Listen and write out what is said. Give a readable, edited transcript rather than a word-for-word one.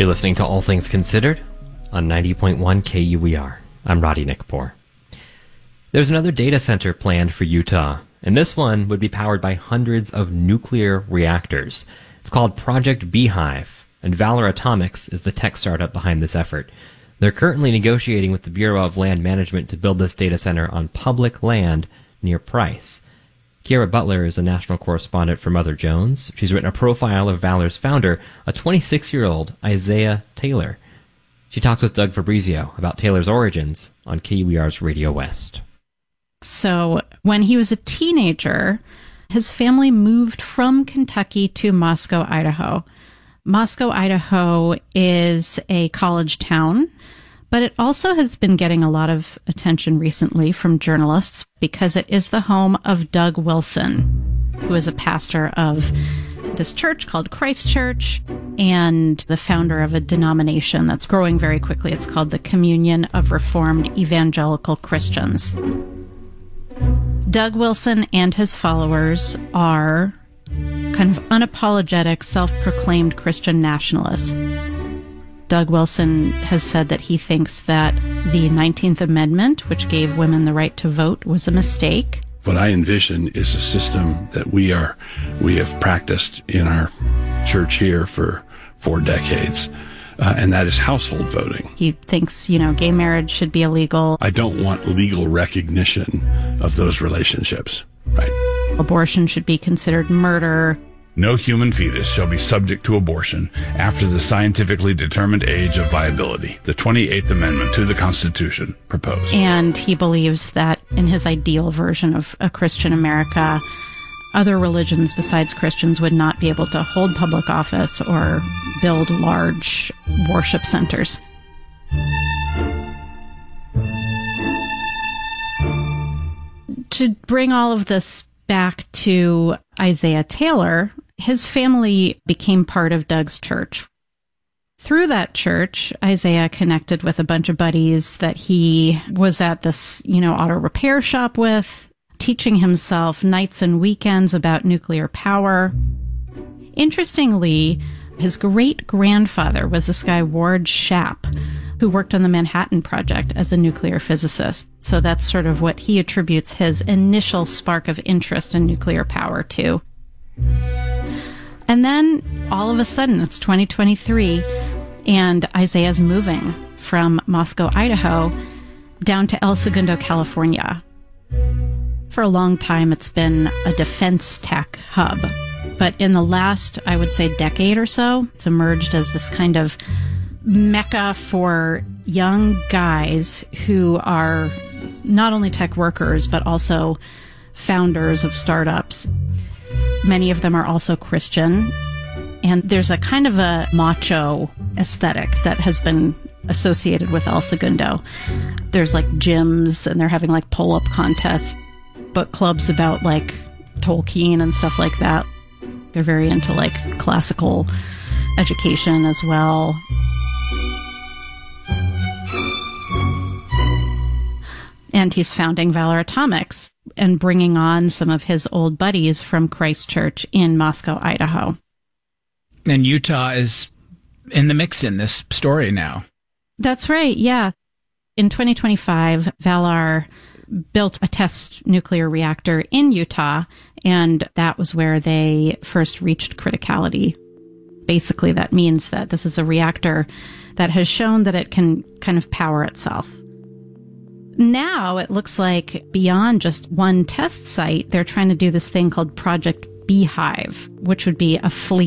You're listening to All Things Considered on 90.1 KUER. I'm Roddy Nickpour. There's another data center planned for Utah, and this one would be powered by hundreds of nuclear reactors. It's called Project Beehive, and Valor Atomics is the tech startup behind this effort. They're currently negotiating with the Bureau of Land Management to build this data center on public land near Price. Kiera Butler is a national correspondent for Mother Jones. She's written a profile of Valor's founder, a 26-year-old Isaiah Taylor. She talks with Doug Fabrizio about Taylor's origins on KUER's Radio West. So when he was a teenager, his family moved from Kentucky to Moscow, Idaho. Moscow, Idaho is a college town, but it also has been getting a lot of attention recently from journalists because it is the home of Doug Wilson, who is a pastor of this church called Christ Church and the founder of a denomination that's growing very quickly. It's called the Communion of Reformed Evangelical Christians. Doug Wilson and his followers are kind of unapologetic, self-proclaimed Christian nationalists. Doug Wilson has said that he thinks that the 19th Amendment, which gave women the right to vote, was a mistake. What I envision is a system that we have practiced in our church here for 4 decades, and that is household voting. He thinks, gay marriage should be illegal. I don't want legal recognition of those relationships, right? Abortion should be considered murder. No human fetus shall be subject to abortion after the scientifically determined age of viability, the 28th Amendment to the Constitution proposed. And he believes that in his ideal version of a Christian America, other religions besides Christians would not be able to hold public office or build large worship centers. To bring all of this back to Isaiah Taylor, his family became part of Doug's church. Through that church, Isaiah connected with a bunch of buddies that he was at this, auto repair shop with, teaching himself nights and weekends about nuclear power. Interestingly, his great-grandfather was this guy, Ward Shapp, who worked on the Manhattan Project as a nuclear physicist. So that's sort of what he attributes his initial spark of interest in nuclear power to. And then, all of a sudden, it's 2023, and Isaiah's moving from Moscow, Idaho, down to El Segundo, California. For a long time, it's been a defense tech hub. But in the last, I would say, decade or so, it's emerged as this kind of mecca for young guys who are not only tech workers, but also founders of startups. Many of them are also Christian. And there's a kind of a macho aesthetic that has been associated with El Segundo. There's like gyms, and they're having like pull-up contests, book clubs about like Tolkien and stuff like that. They're very into like classical education as well. And he's founding Valor Atomics and bringing on some of his old buddies from Christ Church in Moscow, Idaho. And Utah is in the mix in this story now. That's right, yeah. In 2025, Valor built a test nuclear reactor in Utah, and that was where they first reached criticality. Basically, that means that this is a reactor that has shown that it can kind of power itself. Now it looks like beyond just one test site, they're trying to do this thing called Project Beehive, which would be a fleet